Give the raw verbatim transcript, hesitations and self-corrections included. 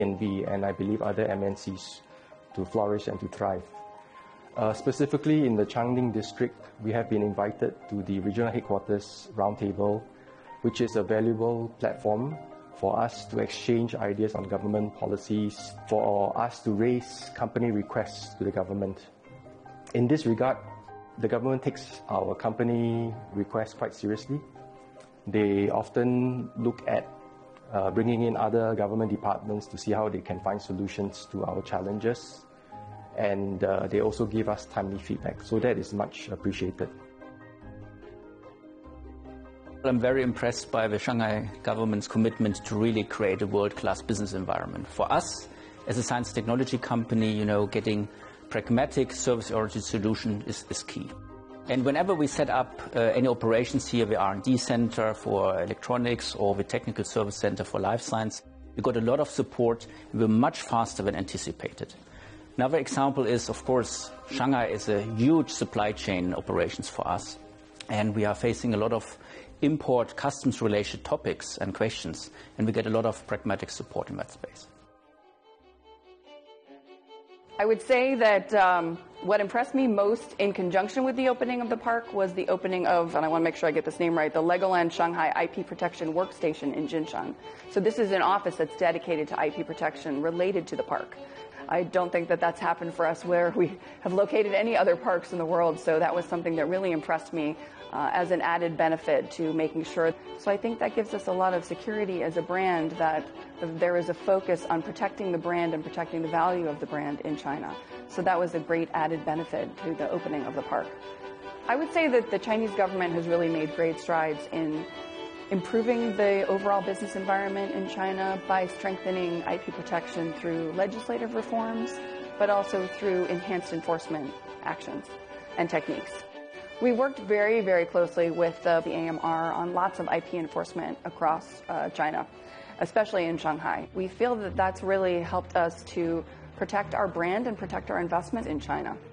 N V and I believe other M N Cs to flourish and to thrive. Uh, specifically in the Changning district, we have been invited to the regional headquarters roundtable, which is a valuable platform for us to exchange ideas on government policies, for us to raise company requests to the government. In this regard, the government takes our company requests quite seriously. They often look at uh, bringing in other government departments to see how they can find solutions to our challenges. And uh, they also give us timely feedback, so that is much appreciated. I'm very impressed by the Shanghai government's commitment to really create a world-class business environment. For us, as a science technology company, you know, getting pragmatic service-oriented solution is, is key. And whenever we set up uh, any operations here, the R and D center for electronics or the technical service center for life science, we got a lot of support. We were much faster than anticipated. Another example is, of course, Shanghai is a huge supply chain operations for us, and we are facing a lot of import customs related topics and questions, and we get a lot of pragmatic support in that space. I would say that um, what impressed me most in conjunction with the opening of the park was the opening of, and I want to make sure I get this name right, the Legoland Shanghai I P Protection Workstation in Jinshan. So this is an office that's dedicated to I P protection related to the park. I don't think that that's happened for us where we have located any other parks in the world, so that was something that really impressed me uh, as an added benefit to making sure. So I think that gives us a lot of security as a brand, that there is a focus on protecting the brand and protecting the value of the brand in China. So that was a great added benefit to the opening of the park. I would say that the Chinese government has really made great strides in improving the overall business environment in China by strengthening I P protection through legislative reforms, but also through enhanced enforcement actions and techniques. We worked very, very closely with uh, the A M R on lots of I P enforcement across uh, China, especially in Shanghai. We feel that that's really helped us to protect our brand and protect our investment in China.